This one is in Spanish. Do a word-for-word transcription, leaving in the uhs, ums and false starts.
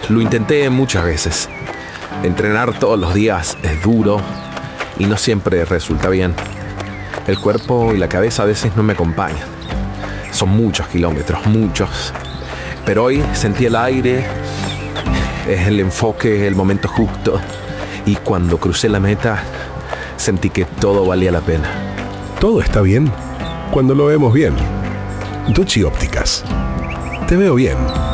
Lo intenté muchas veces. Entrenar todos los días es duro y no siempre resulta bien. El cuerpo y la cabeza a veces no me acompañan. Son muchos kilómetros, muchos. Pero hoy sentí el aire, es el enfoque, el momento justo. Y cuando crucé la meta, sentí que todo valía la pena. Todo está bien cuando lo vemos bien. Ducci Ópticas. Te veo bien.